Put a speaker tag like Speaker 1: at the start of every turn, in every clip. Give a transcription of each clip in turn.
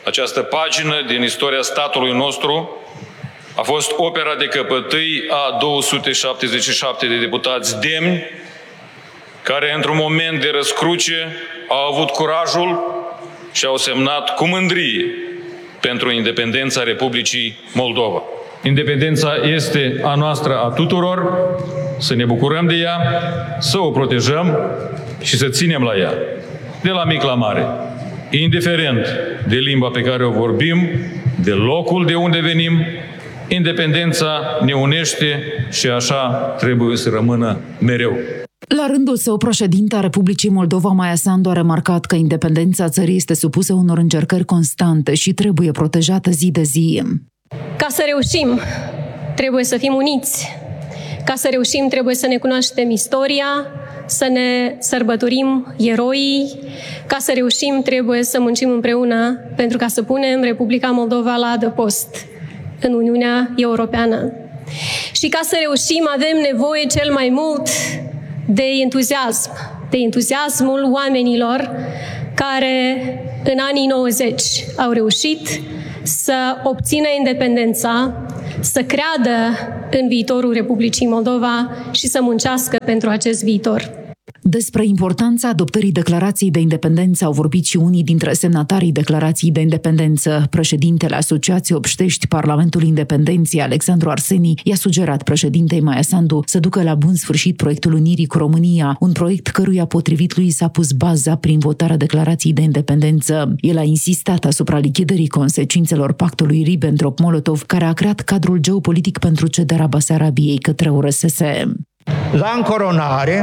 Speaker 1: Această pagină din istoria statului nostru a fost opera de căpătâi a 277 de deputați demni, care într-un moment de răscruce au avut curajul și au semnat cu mândrie pentru independența Republicii Moldova. Independența este a noastră a tuturor, să ne bucurăm de ea, să o protejăm și să ținem la ea, de la mic la mare, indiferent de limba pe care o vorbim, de locul de unde venim. Independența ne unește și așa trebuie să rămână mereu.
Speaker 2: La rândul său, președinta Republicii Moldova, Maia Sandu, a remarcat că independența țării este supusă unor încercări constante și trebuie protejată zi de zi.
Speaker 3: Ca să reușim, trebuie să fim uniți. Ca să reușim, trebuie să ne cunoaștem istoria, să ne sărbătorim eroii. Ca să reușim, trebuie să muncim împreună pentru ca să punem Republica Moldova la adăpost în Uniunea Europeană. Și ca să reușim, avem nevoie cel mai mult de entuziasm, de entuziasmul oamenilor care în anii 90 au reușit să obțină independența, să creadă în viitorul Republicii Moldova și să muncească pentru acest viitor.
Speaker 2: Despre importanța adoptării declarației de independență au vorbit și unii dintre semnatarii declarației de independență. Președintele Asociației Obștești Parlamentului Independenței, Alexandru Arseni, i-a sugerat președintei Maia Sandu să ducă la bun sfârșit proiectul Unirii cu România, un proiect căruia, potrivit lui, s-a pus baza prin votarea declarației de independență. El a insistat asupra lichidării consecințelor pactului Ribbentrop-Molotov, care a creat cadrul geopolitic pentru cederea Basarabiei către URSS.
Speaker 4: La încoronare,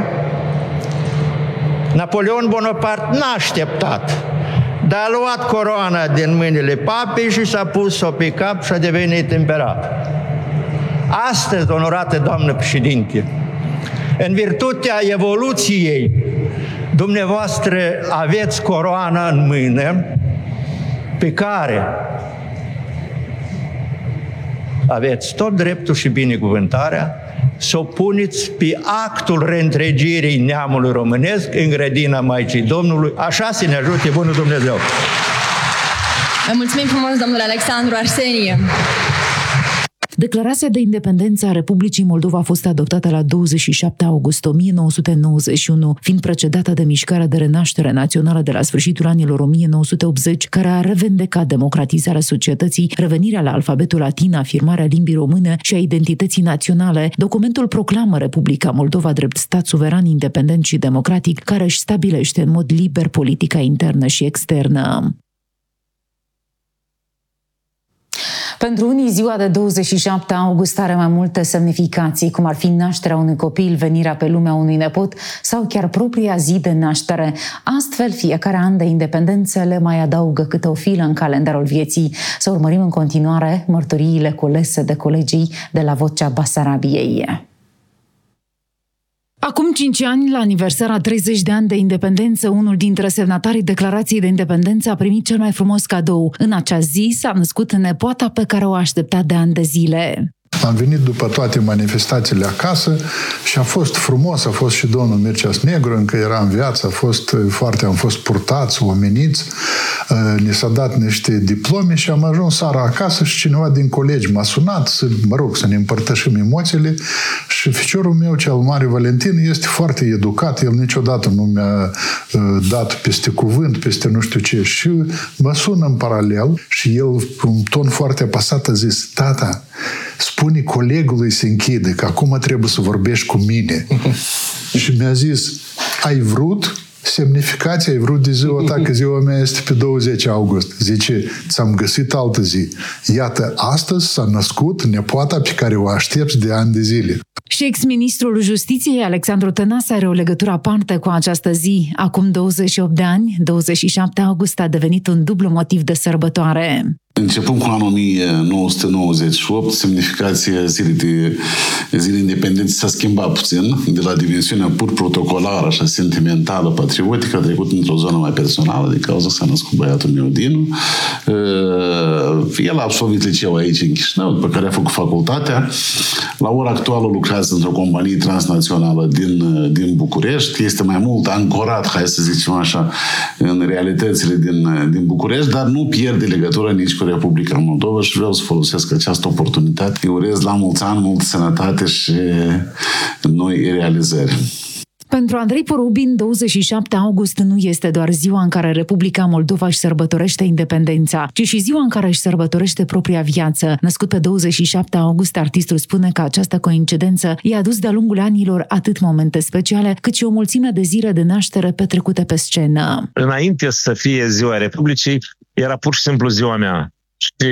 Speaker 4: Napoleon Bonaparte n-a așteptat, dar a luat coroana din mâinile papei și s-a pus-o pe cap și a devenit împărat. Astăzi, onorată doamnă președinte, în virtutea evoluției, dumneavoastră aveți coroana în mână pe care aveți tot dreptul și binecuvântarea să o puneți pe actul reîntregirii neamului românesc în grădina Maicii Domnului. Așa să ne ajute bunul Dumnezeu!
Speaker 5: Vă mulțumim frumos, domnule Alexandru Arsenie!
Speaker 2: Declarația de independență a Republicii Moldova a fost adoptată la 27 august 1991, fiind precedată de mișcarea de renaștere națională de la sfârșitul anilor 1980, care a revendicat democratizarea societății, revenirea la alfabetul latin, afirmarea limbii române și a identității naționale. Documentul proclamă Republica Moldova drept stat suveran, independent și democratic, care își stabilește în mod liber politica internă și externă. Pentru unii, ziua de 27 august are mai multe semnificații, cum ar fi nașterea unui copil, venirea pe lumea unui nepot sau chiar propria zi de naștere. Astfel, fiecare an de independență le mai adaugă câte o filă în calendarul vieții. Să urmărim în continuare mărturiile culese de colegii de la Vocea Basarabiei. Acum 5 ani, la aniversarea 30 de ani de independență, unul dintre semnatarii declarației de independență a primit cel mai frumos cadou. În acea zi s-a născut nepoata pe care o aștepta de ani de zile.
Speaker 6: Am venit după toate manifestațiile acasă și a fost frumos, a fost și domnul Mircea Negru, încă era în viață, am fost purtați, omeniți, ni s-a dat niște diplome și am ajuns seara acasă și cineva din colegi m-a sunat să ne împărtășim emoțiile și ficiorul meu cel mare, Valentin, este foarte educat, el niciodată nu mi-a dat peste cuvânt, peste nu știu ce și mă sună în paralel și el, cu un ton foarte apăsat, a zis: tata, spune colegului să închide, că acum trebuie să vorbești cu mine. Și mi-a zis: ai vrut semnificația, ai vrut de ziua ta, că ziua mea este pe 20 august. Zice: ți-am găsit altă zi. Iată, astăzi s-a născut nepoata pe care o aștepți de ani de zile.
Speaker 2: Și ex-ministrul Justiției, Alexandru Tănase, are o legătură aparte cu această zi. Acum 28 de ani, 27 august a devenit un dublu motiv de sărbătoare.
Speaker 7: Începând cu anul 1998, semnificația zilei independenței s-a schimbat puțin, de la dimensiunea pur protocolară, așa sentimentală, patriotică, a trecut într-o zonă mai personală, din cauza că s-a născut băiatul meu, Dinu. El a absolvit liceu aici, în Chișinău, după care a făcut facultatea. La ora actuală lucrează într-o companie transnațională din București. Este mai mult ancorat, hai să zicem așa, în realitățile din București, dar nu pierde legătura nici cu Republica Moldova și vreau să folosesc această oportunitate. Îi urez la mulți ani, multă sănătate și noi realizări.
Speaker 2: Pentru Andrei Porubin, 27 august nu este doar ziua în care Republica Moldova își sărbătorește independența, ci și ziua în care își sărbătorește propria viață. Născut pe 27 august, artistul spune că această coincidență i-a adus de-a lungul anilor atât momente speciale, cât și o mulțime de zile de naștere petrecute pe scenă.
Speaker 8: Înainte să fie ziua Republicii, era pur și simplu ziua mea. Și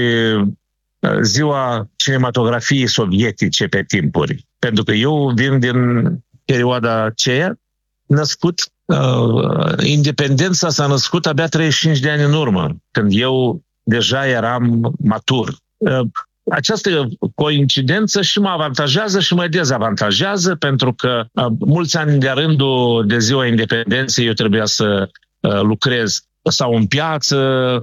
Speaker 8: ziua cinematografiei sovietice pe timpuri. Pentru că eu vin din perioada aceea, născut, independența s-a născut abia 35 de ani în urmă, când eu deja eram matur. Această coincidență și mă avantajează și mă dezavantajează, pentru că mulți ani de rândul de ziua independenței eu trebuia să lucrez sau în piață,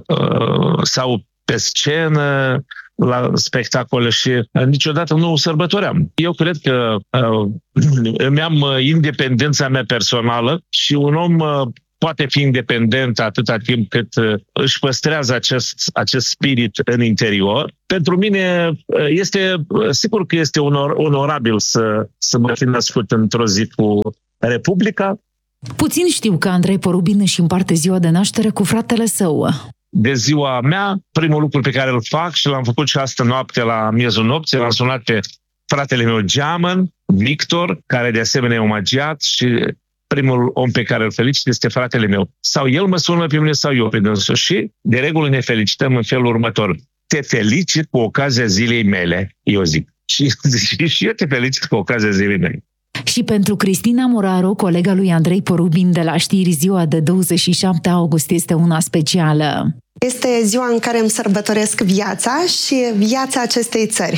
Speaker 8: sau pe scenă, la spectacole și niciodată nu o sărbătoream. Eu cred că îmi am independența mea personală și un om poate fi independent atâta timp cât își păstrează acest spirit în interior. Pentru mine sigur că este onorabil să mă fi născut într-o zi cu Republica.
Speaker 2: Puțin știu că Andrei Porubin își împarte ziua de naștere cu fratele său.
Speaker 8: De ziua mea, primul lucru pe care îl fac și l-am făcut și astă noapte la miezul nopții, l-am sunat pe fratele meu Geamăn, Victor, care de asemenea e omagiat, și primul om pe care îl felicit este fratele meu. Sau el mă sună pe mine sau eu pe dânsul. Și de regulă ne felicităm în felul următor. Te felicit cu ocazia zilei mele, eu zic. Și eu te felicit cu ocazia zilei mele.
Speaker 2: Și pentru Cristina Moraru, colega lui Andrei Porubin de la Știri, ziua de 27 august este una specială.
Speaker 9: Este ziua în care îmi sărbătoresc viața și viața acestei țări.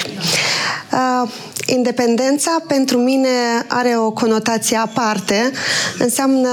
Speaker 9: Independența pentru mine are o conotație aparte, înseamnă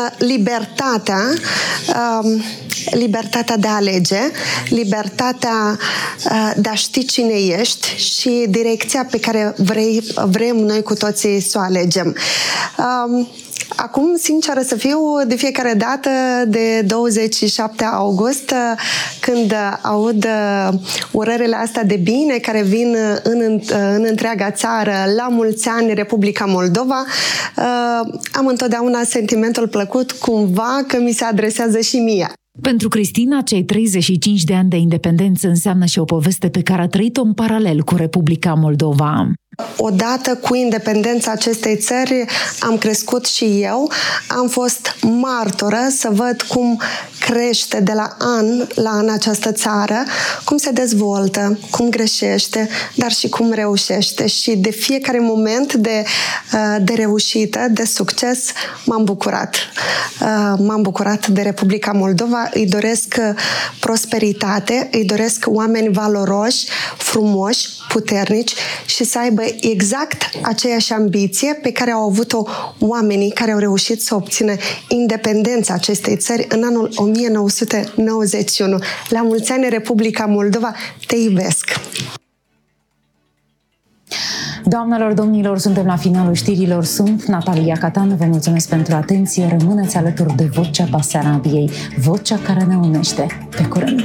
Speaker 9: libertatea de a alege, libertatea de a ști cine ești și direcția pe care vrem noi cu toții să o alegem. Acum, sinceră să fiu, de fiecare dată de 27 august, când aud urările astea de bine care vin în întreaga țară, la mulți ani Republica Moldova, am întotdeauna sentimentul plăcut cumva că mi se adresează și mie.
Speaker 2: Pentru Cristina, cei 35 de ani de independență înseamnă și o poveste pe care a trăit-o în paralel cu Republica Moldova.
Speaker 9: Odată cu independența acestei țări am crescut și eu, am fost martoră să văd cum crește de la an la an această țară, cum se dezvoltă, cum greșește, dar și cum reușește. Și de fiecare moment de reușită, de succes, m-am bucurat. M-am bucurat de Republica Moldova, îi doresc prosperitate, îi doresc oameni valoroși, frumoși, puternici și să aibă exact aceeași ambiție pe care au avut-o oamenii care au reușit să obțină independența acestei țări în anul 1991. La mulți ani, Republica Moldova, te iubesc!
Speaker 2: Doamnelor, domnilor, suntem la finalul știrilor. Sunt Natalia Catan. Vă mulțumesc pentru atenție. Rămâneți alături de Vocea Basarabiei, vocea care ne unește. Pe curând!